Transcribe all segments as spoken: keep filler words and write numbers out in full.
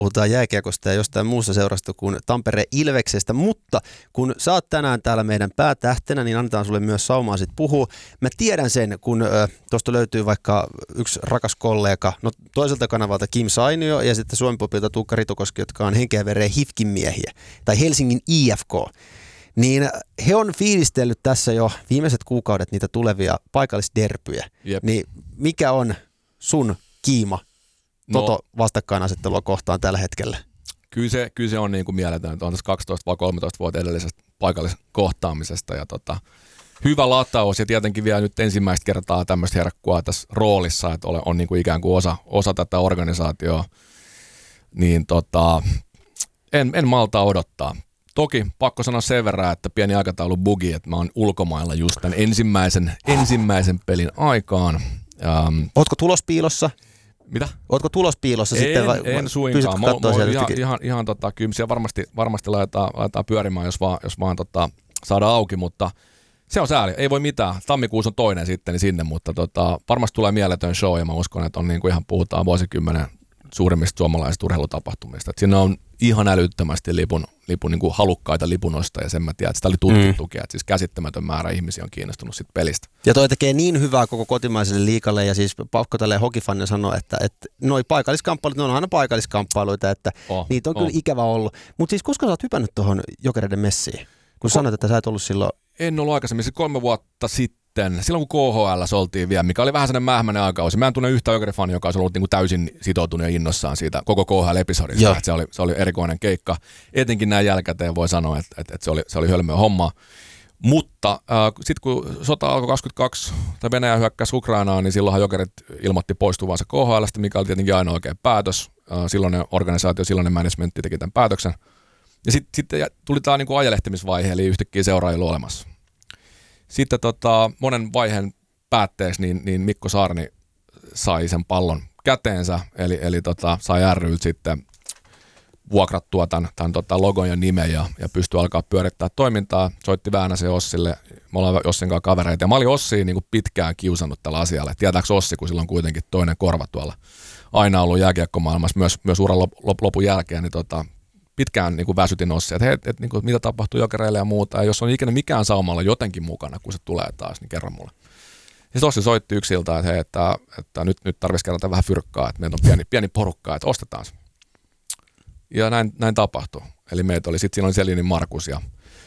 puhutaan jääkiekosta ja jostain muusta seurasta kuin Tampereen Ilveksestä, mutta kun sä oot tänään täällä meidän päätähtenä, niin annetaan sulle myös saumaa sit puhua. Mä tiedän sen, kun äh, tuosta löytyy vaikka yksi rakas kollega, no toiselta kanavalta Kim Sainio ja sitten Suomi-popilta Tuukka Ritokoski, jotka on henkeä vereen H I F K:n miehiä, tai Helsingin I F K. Niin he on fiilistellyt tässä jo viimeiset kuukaudet niitä tulevia paikallisderpyjä. Jep. Niin mikä on sun kiima Toto vastakkainasettelua kohtaan tällä hetkellä? Kyllä se, kyllä se on niin kuin mieletön, että on tässä kaksitoista vai kolmetoista vuotta edellisestä paikalliskohtaamisesta ja tota, hyvä lataus ja tietenkin vielä nyt ensimmäistä kertaa tämmöistä herkkua tässä roolissa, että on, on niin kuin ikään kuin osa, osa tätä organisaatioa, niin tota, en, en malta odottaa. Toki pakko sanoa sen verran, että pieni aikataulu bugi, että mä oon ulkomailla just tämän ensimmäisen, ensimmäisen pelin aikaan. Ähm, Ootko tulospiilossa? Mitä? Ootko tulospiilossa en, sitten vai en suinkaan. Mä, mä ihan, ihan, ihan tota, kyllä siellä varmasti, varmasti laitetaan, laitetaan pyörimään, jos vaan, jos vaan tota, saadaan auki, mutta se on sääli. Ei voi mitään. Tammikuussa on toinen sitten niin sinne, mutta tota, varmasti tulee mieletön show ja mä uskon, että on niin kuin ihan puhutaan vuosikymmenen suurimmista suomalaisista urheilutapahtumista. Et siinä on ihan älyttömästi lipun, lipun niin kuin halukkaita lipunosta ja sen mä tiedän, että sitä oli tutkittukin, mm. että siis käsittämätön määrä ihmisiä on kiinnostunut siitä pelistä. Ja toi tekee niin hyvää koko kotimaiselle liikalle ja siis pakko tälleen hokifanne sanoa, että, että noi paikalliskamppailut, ne on aina paikalliskamppailuita, että oh, niitä on oh. kyllä ikävä ollut. Mutta siis koska sä oot hypännyt tuohon Jokereiden messiin? Kun Ko- sanoit, että sä et ollut silloin... En ollut aikaisemmin, se kolme vuotta sitten. Silloin kun K H L oltiin vielä, mikä oli vähän sellainen mähmäinen aikausi. Mä en tunne yhtä Jokeri-fania, joka olisi ollut niin kuin täysin sitoutunut ja innossaan siitä koko K H L-episodista. Se oli, se oli erikoinen keikka. Etenkin näin jälkikäteen voi sanoa, että, että, että se oli, se oli hölmöä hommaa. Mutta äh, sitten kun sota alkoi kaksikymmentäkaksi, tai Venäjä hyökkäsi Ukrainaan, niin silloinhan Jokerit ilmoitti poistuvansa K H L:stä, mikä oli tietenkin aina oikea päätös. Äh, silloinen organisaatio, silloinen managementti teki tämän päätöksen. Ja sitten sit tuli tämä niinku ajelehtimisvaihe, eli yhtäkkiä seuraajilla olemassa. Sitten tota, monen vaiheen päätteeksi niin, niin Mikko Saarni sai sen pallon käteensä, eli, eli tota, sai ry:ltä sitten vuokrattua tämän, tämän tota, logon ja nimen ja, ja pystyi alkaa pyörittää toimintaa. Soitti Väänäsen Ossille, me ollaan Ossin kanssa kavereita ja mä olin Ossia niin kuin pitkään kiusannut tällä asialla. Tietääkö Ossi, kun sillä on kuitenkin toinen korva tuolla aina ollut jääkiekkomaailmassa myös, myös uran lop, lop, lopun jälkeen, niin tota, pitkään niin kuin väsytin Ossia, että hei, et, niin kuin, mitä tapahtuu Jokereille ja muuta, ja jos on ikinä mikään saumalla jotenkin mukana, kun se tulee taas, niin kerro mulle. Ja Ossi soitti yksiltä, että hei, että, että nyt, nyt tarvitsisi kerätä vähän fyrkkaa, että meillä on pieni, pieni porukka, että ostetaan se. Ja näin, näin tapahtui. Eli meitä oli sitten, siinä oli Selinin Markus ja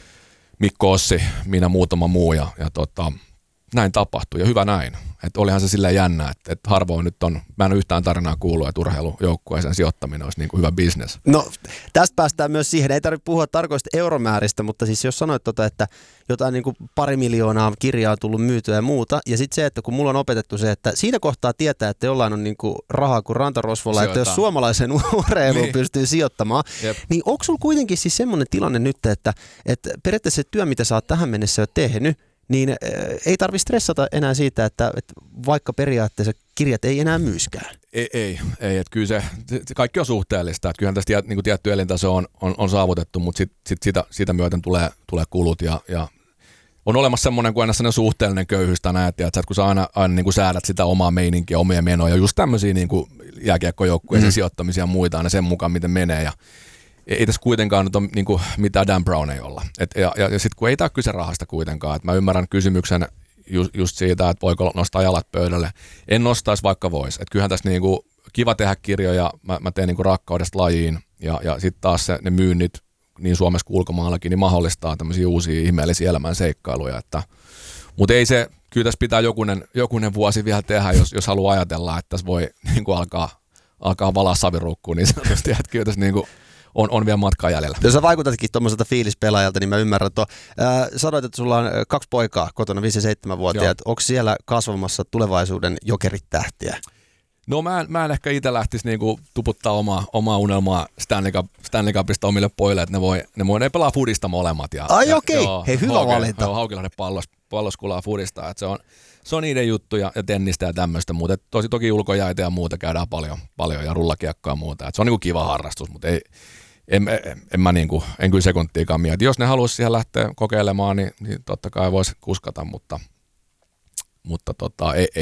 Mikko Ossi, minä muutama muu, ja, ja tota, näin tapahtui, ja hyvä näin. Että olihan se silleen jännä, että, että harvoin nyt on, mä en ole yhtään tarinaa kuullut, että urheilujoukkueeseen sijoittaminen olisi niin kuin hyvä bisnes. No tästä päästään myös siihen, ei tarvitse puhua tarkoista euromääristä, mutta siis jos sanoit tota, että jotain niin kuin pari miljoonaa kirjaa on tullut myytyä ja muuta, ja sitten se, että kun mulla on opetettu se, että siinä kohtaa tietää, että jollain on niin kuin rahaa kuin rantarosvolla, että jos suomalaisen urheiluun niin pystyy sijoittamaan, Jep. niin onko sulla kuitenkin siis semmoinen tilanne nyt, että, että periaatteessa se työ, mitä sä oot tähän mennessä jo tehnyt, niin äh, ei tarvitse stressata enää siitä, että, että vaikka periaatteessa kirjat ei enää myyskään. Ei, ei, ei että kyllä se, se kaikki on suhteellista, että kyllähän tästä niin kuin tietty elintaso on, on, on saavutettu, mutta sit, sit sitä, sitä myöten tulee, tulee kulut ja, ja on olemassa semmoinen kuin aina sellainen suhteellinen köyhyys tai näet, että kun sä aina, aina niin kuin säädät sitä omaa meininkiä, omia menoja, just tämmöisiä niin kuin jääkiekkojoukkueisiin mm. sijoittamisia ja muita aina sen mukaan, miten menee ja ei tässä kuitenkaan nyt ole niin kuin, mitään Dan Brown ei olla. Et, ja ja, ja sitten kun ei tämä kyse rahasta kuitenkaan, että mä ymmärrän kysymyksen just, just siitä, että voiko nostaa jalat pöydälle. En nostaisi vaikka vois. Että kyllähän tässä niin kuin, kiva tehdä kirjoja, mä, mä teen niin kuin rakkaudesta lajiin ja, ja sitten taas se, ne myynnit niin Suomessa kuin ulkomaallakin niin mahdollistaa tämmöisiä uusia ihmeellisiä elämän seikkailuja. Että, mutta ei se, kyllä tässä pitää jokunen, jokunen vuosi vielä tehdä, jos, jos haluaa ajatella, että tässä voi niin kuin alkaa, alkaa valaa saviruukkuun niin sanotusti, että kyllä tässä niin kuin On, on vielä matkaa jäljellä. Jos sä vaikutatkin tuommoiselta fiilispelaajalta, niin mä ymmärrän tuo. Äh, sanoit, että sulla on kaksi poikaa kotona, viisi- ja seitsemänvuotiaat. Onko siellä kasvamassa tulevaisuuden jokeritähtiä? No mä en, mä en ehkä itse lähtisi niinku tuputtaa omaa, omaa unelmaa Stanley, Cup, Stanley Cupista omille pojille, että ne voi, ne voi ne pelaa fudista molemmat. Ja, Ai okei, okay. Hei hyvä Hauke, valinta. Joo, Haukilahden pallos, palloskulaa fudista, että se on, se on niiden juttuja ja tennistä ja tämmöistä, mutta tosi toki ulkojäitä ja muuta käydään paljon, paljon ja rullakiekkoa ja muuta. Et se on niinku kiva harrastus, mutta ei En, en, en mä niinku, en kyllä sekuntiikaan mieti. Jos ne haluaisi siihen lähteä kokeilemaan, niin, niin totta kai voisi kuskata, mutta, mutta tota, ei, ei,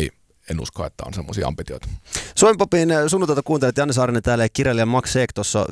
en usko, että on semmoisia ambitioita. Suomen Popin sunnuntaita kuuntelit, Janne Saarinen täällä ja kirjailija Max Ek tuossa